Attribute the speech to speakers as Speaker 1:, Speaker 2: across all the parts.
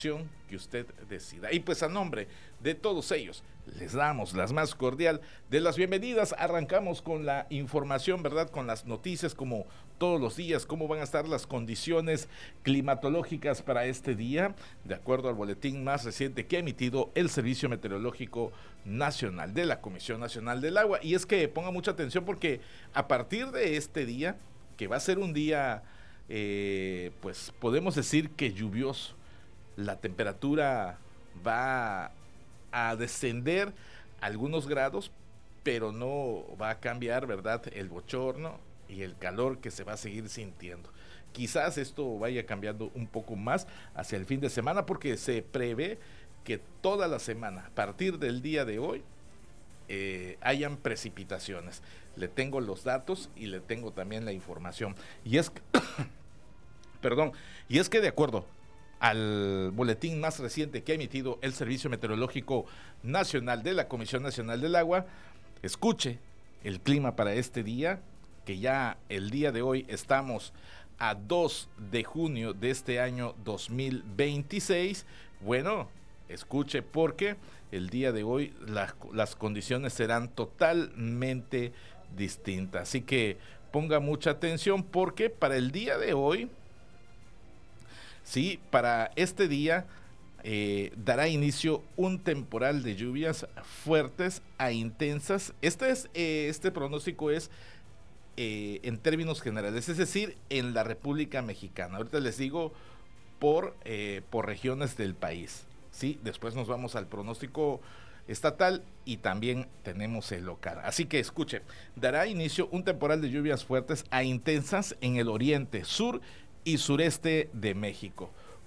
Speaker 1: que usted decida. Y pues a nombre de todos ellos, les damos las más cordial de las bienvenidas. Arrancamos con la información, ¿verdad? Con las noticias, como todos los días, cómo van a estar las condiciones climatológicas para este día, de acuerdo al boletín más reciente que ha emitido el Servicio Meteorológico Nacional de la Comisión Nacional del Agua. Y es que ponga mucha atención porque a partir de este día, que va a ser un día, pues podemos decir que lluvioso, la temperatura va a descender algunos grados, pero no va a cambiar, ¿verdad?, el bochorno y el calor que se va a seguir sintiendo. Quizás esto vaya cambiando un poco más hacia el fin de semana, porque se prevé que toda la semana, a partir del día de hoy, hayan precipitaciones. Le tengo los datos y le tengo también la información. Y es que, perdón, y es que de acuerdo al boletín más reciente que ha emitido el Servicio Meteorológico Nacional de la Comisión Nacional del Agua, escuche el clima para este día, que ya el día de hoy estamos a 2 de junio de este año 2026. Bueno, escuche, porque el día de hoy las condiciones serán totalmente distintas. Así que ponga mucha atención, porque para el día de hoy, sí, para este día dará inicio un temporal de lluvias fuertes a intensas. Este pronóstico es en términos generales, es decir, en la República Mexicana. Ahorita les digo por regiones del país. Sí, después nos vamos al pronóstico estatal y también tenemos el local. Así que escuche, dará inicio un temporal de lluvias fuertes a intensas en el oriente, sur y sureste de México.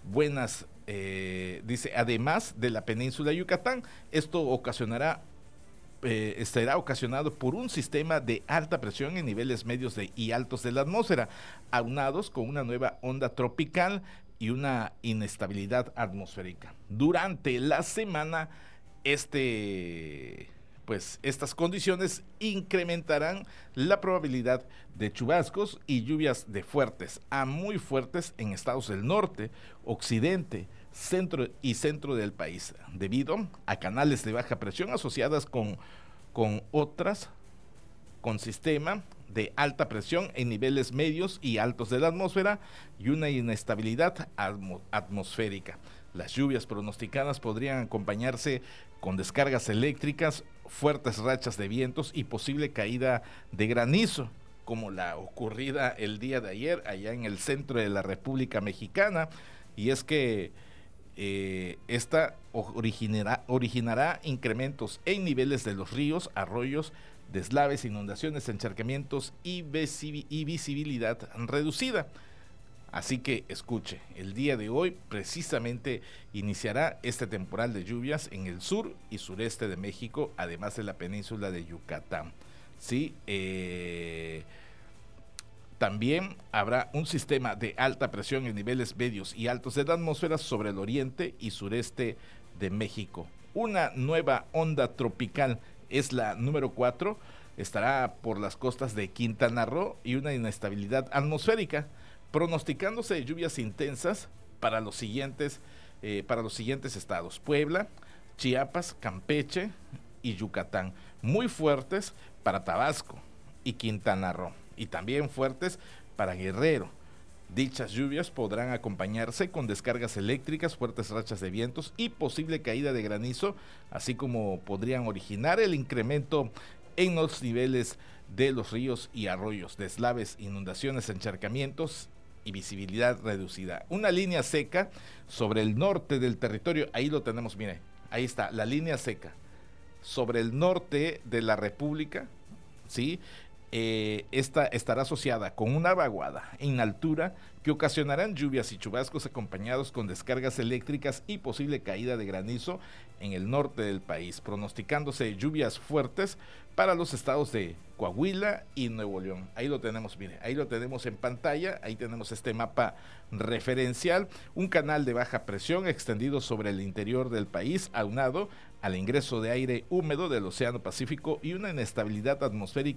Speaker 1: Dice, además de la península de Yucatán, esto estará ocasionado por un sistema de alta presión en niveles medios y altos de la atmósfera, aunados con una nueva onda tropical y una inestabilidad atmosférica. Durante la semana, estas condiciones incrementarán la probabilidad de chubascos y lluvias de fuertes a muy fuertes en estados del norte, occidente, centro y centro del país, debido a canales de baja presión asociadas con sistema de alta presión en niveles medios y altos de la atmósfera y una inestabilidad atmosférica. Las lluvias pronosticadas podrían acompañarse con descargas eléctricas, fuertes rachas de vientos y posible caída de granizo, como la ocurrida el día de ayer allá en el centro de la República Mexicana. Y es que esta originará incrementos en niveles de los ríos, arroyos, deslaves, inundaciones, encharcamientos y visibilidad reducida. Así que escuche, el día de hoy precisamente iniciará este temporal de lluvias en el sur y sureste de México, además de la península de Yucatán. Sí, también habrá un sistema de alta presión en niveles medios y altos de la atmósfera sobre el oriente y sureste de México. Una nueva onda tropical, es la número 4, estará por las costas de Quintana Roo y una inestabilidad atmosférica, pronosticándose lluvias intensas para los siguientes estados: Puebla, Chiapas, Campeche y Yucatán, muy fuertes para Tabasco y Quintana Roo, y también fuertes para Guerrero. Dichas lluvias podrán acompañarse con descargas eléctricas, fuertes rachas de vientos y posible caída de granizo, así como podrían originar el incremento en los niveles de los ríos y arroyos, deslaves, inundaciones, encharcamientos y visibilidad reducida. Una línea seca sobre el norte del territorio, ahí lo tenemos, mire, ahí está, la línea seca sobre el norte de la República, ¿sí? Esta estará asociada con una vaguada en altura que ocasionarán lluvias y chubascos acompañados con descargas eléctricas y posible caída de granizo en el norte del país, pronosticándose lluvias fuertes para los estados de Coahuila y Nuevo León. Ahí lo tenemos, mire, ahí lo tenemos en pantalla, ahí tenemos este mapa referencial, un canal de baja presión extendido sobre el interior del país, aunado al ingreso de aire húmedo del Océano Pacífico y una inestabilidad atmosférica